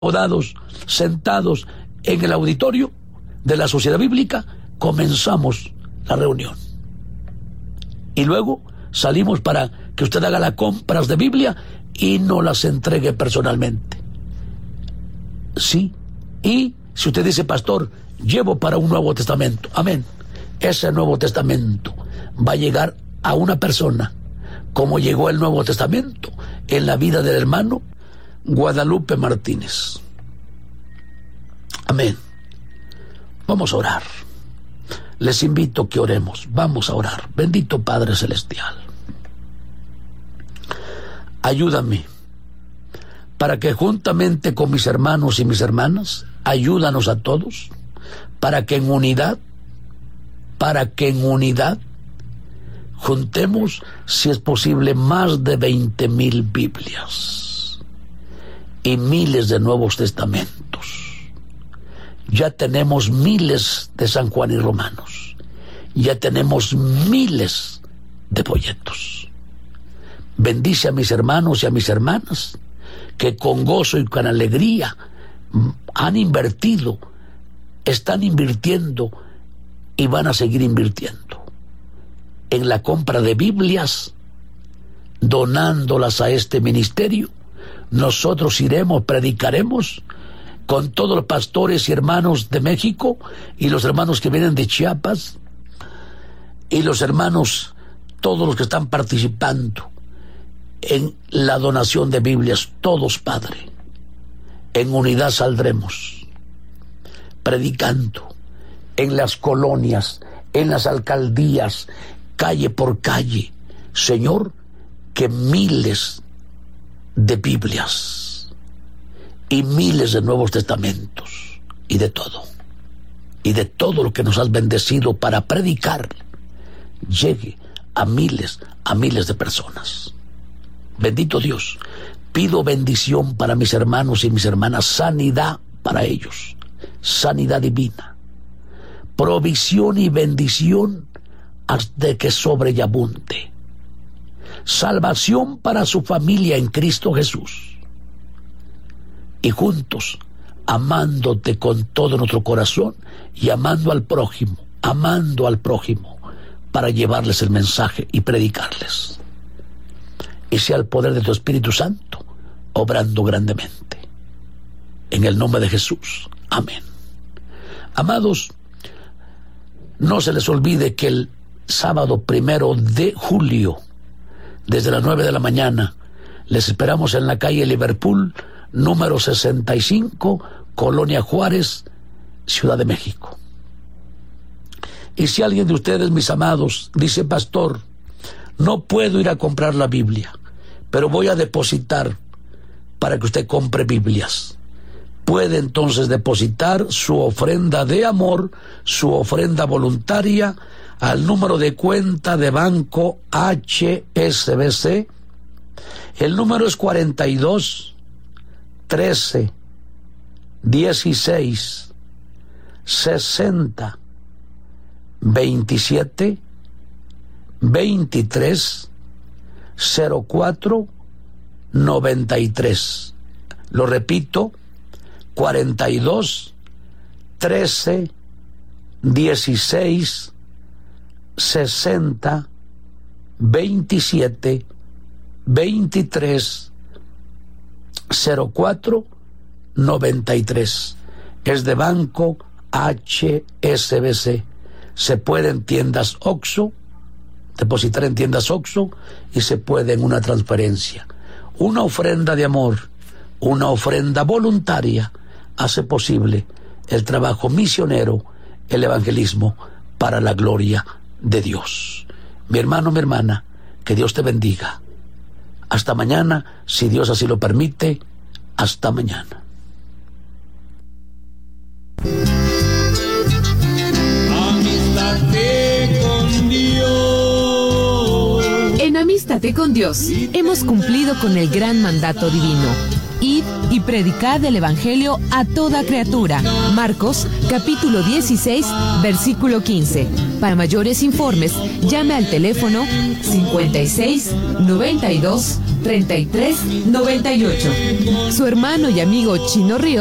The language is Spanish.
acomodados, sentados en el auditorio de la Sociedad Bíblica, comenzamos la reunión. Y luego salimos para que usted haga las compras de Biblia y nos las entregue personalmente. Sí, y si usted dice, pastor, llevo para un Nuevo Testamento, amén, ese Nuevo Testamento va a llegar a una persona, como llegó el Nuevo Testamento en la vida del hermano Guadalupe Martínez. Amén. Vamos a orar. Les invito a que oremos. Vamos a orar. Bendito Padre Celestial, ayúdame para que juntamente con mis hermanos y mis hermanas, ayúdanos a todos, para que en unidad juntemos, si es posible, más de 20,000 Biblias y miles de Nuevos Testamentos. Ya tenemos miles de San Juan y Romanos, ya tenemos miles de folletos. Bendice a mis hermanos y a mis hermanas que con gozo y con alegría han invertido, están invirtiendo y van a seguir invirtiendo en la compra de Biblias, donándolas a este ministerio. Nosotros iremos, predicaremos con todos los pastores y hermanos de México y los hermanos que vienen de Chiapas y los hermanos, todos los que están participando en la donación de Biblias, todos, Padre, en unidad saldremos predicando en las colonias, en las alcaldías, calle por calle, Señor, que miles de Biblias y miles de Nuevos Testamentos y de todo lo que nos has bendecido para predicar llegue a miles de personas. Bendito Dios, pido bendición para mis hermanos y mis hermanas, sanidad para ellos, sanidad divina, provisión y bendición hasta que sobreabunde, salvación para su familia en Cristo Jesús, y juntos, amándote con todo nuestro corazón y amando al prójimo, para llevarles el mensaje y predicarles. Y sea el poder de tu Espíritu Santo obrando grandemente. En el nombre de Jesús. Amén. Amados, no se les olvide que el sábado 1 de julio, desde las 9 de la mañana, les esperamos en la calle Liverpool, número 65, Colonia Juárez, Ciudad de México. Y si alguien de ustedes, mis amados, dice, pastor, no puedo ir a comprar la Biblia, pero voy a depositar para que usted compre Biblias, puede entonces depositar su ofrenda de amor, su ofrenda voluntaria, al número de cuenta de banco HSBC. El número es 42 13 16 60 27 23 04 93. Lo repito, 42 13 16 60 27 23 04 93. Es de banco HSBC. Se puede en tiendas OXXO, depositar en tiendas OXXO, y se puede en una transferencia. Una ofrenda de amor, una ofrenda voluntaria hace posible el trabajo misionero, el evangelismo para la gloria de Dios. Mi hermano, mi hermana, que Dios te bendiga. Hasta mañana, si Dios así lo permite. Hasta mañana. En Amístate con Dios hemos cumplido con el gran mandato divino. Id y predicad el Evangelio a toda criatura. Marcos, capítulo 16, versículo 15. Para mayores informes, llame al teléfono 56 92 33 98. Su hermano y amigo Chino Ríos